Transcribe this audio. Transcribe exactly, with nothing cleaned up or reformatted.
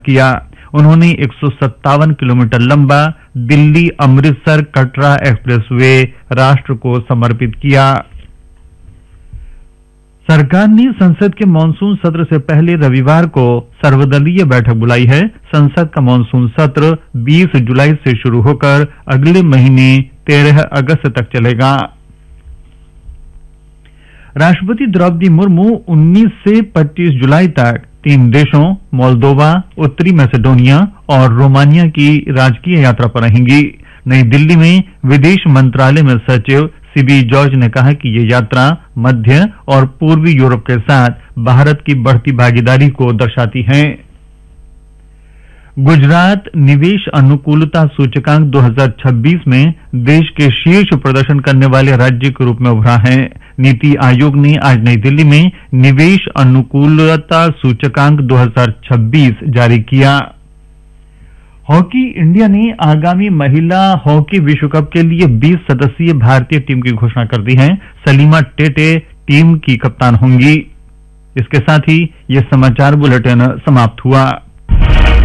किया। उन्होंने एक सौ सत्तावन किलोमीटर लंबा दिल्ली अमृतसर कटरा एक्सप्रेसवे राष्ट्र को समर्पित किया। सरकार ने संसद के मानसून सत्र से पहले रविवार को सर्वदलीय बैठक बुलाई है। संसद का मानसून सत्र बीस जुलाई से शुरू होकर अगले महीने तेरह अगस्त तक चलेगा। राष्ट्रपति द्रौपदी मुर्मू उन्नीस से पच्चीस जुलाई तक तीन देशों मोल्दोवा, उत्तरी मैसेडोनिया और रोमानिया की राजकीय यात्रा पर रहेंगी। नई दिल्ली में विदेश मंत्रालय में सचिव सीबी जॉर्ज ने कहा कि ये यात्रा मध्य और पूर्वी यूरोप के साथ भारत की बढ़ती भागीदारी को दर्शाती है। गुजरात निवेश अनुकूलता सूचकांक दो हज़ार छब्बीस में देश के शीर्ष प्रदर्शन करने वाले राज्य के रूप में उभरा है। नीति आयोग ने आज नई दिल्ली में निवेश अनुकूलता सूचकांक दो हज़ार छब्बीस जारी किया। हॉकी इंडिया ने आगामी महिला हॉकी विश्व कप के लिए बीस सदस्यीय भारतीय टीम की घोषणा कर दी है। सलीमा टेटे टीम की कप्तान होंगी। इसके साथ ही यह समाचार बुलेटिन समाप्त हुआ।